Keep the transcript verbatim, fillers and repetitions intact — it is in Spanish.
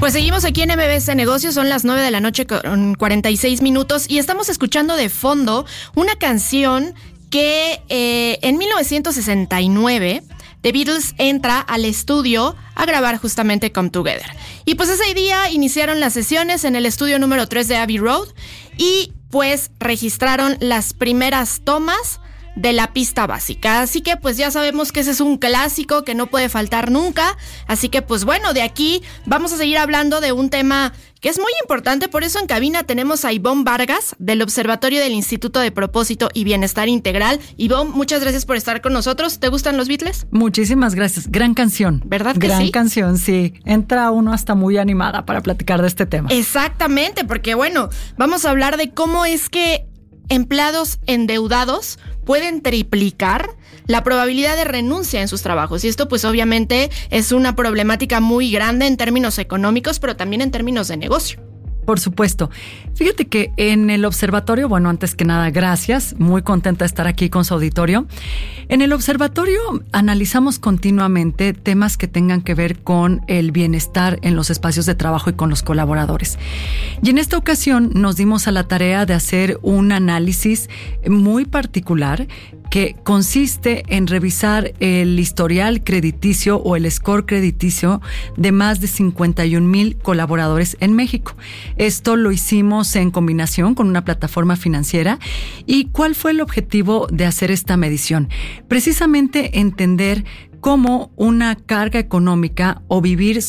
Pues seguimos aquí en M B S Negocios, son las nueve de la noche con cuarenta y seis minutos y estamos escuchando de fondo una canción que eh, en mil novecientos sesenta y nueve The Beatles entra al estudio a grabar justamente Come Together. Y pues ese día iniciaron las sesiones en el estudio número tres de Abbey Road y pues registraron las primeras tomas de la pista básica. Así que pues ya sabemos que ese es un clásico que no puede faltar nunca. Así que pues bueno, de aquí vamos a seguir hablando de un tema que es muy importante. Por eso en cabina tenemos a Ivonne Vargas del Observatorio del Instituto de Propósito y Bienestar Integral. Ivonne, muchas gracias por estar con nosotros. ¿Te gustan los Beatles? Muchísimas gracias. Gran canción. ¿Verdad que Gran sí? Gran canción, sí. Entra uno hasta muy animada para platicar de este tema. Exactamente, porque bueno, vamos a hablar de cómo es que empleados endeudados pueden triplicar la probabilidad de renuncia en sus trabajos. Y esto pues obviamente es una problemática muy grande en términos económicos, pero también en términos de negocio. Por supuesto. Fíjate que en el observatorio, bueno, antes que nada, gracias. Muy contenta de estar aquí con su auditorio. En el observatorio analizamos continuamente temas que tengan que ver con el bienestar en los espacios de trabajo y con los colaboradores. Y en esta ocasión nos dimos a la tarea de hacer un análisis muy particular que consiste en revisar el historial crediticio o el score crediticio de más de cincuenta y un mil colaboradores en México. Esto lo hicimos en combinación con una plataforma financiera. ¿Y cuál fue el objetivo de hacer esta medición? Precisamente entender cómo una carga económica o vivir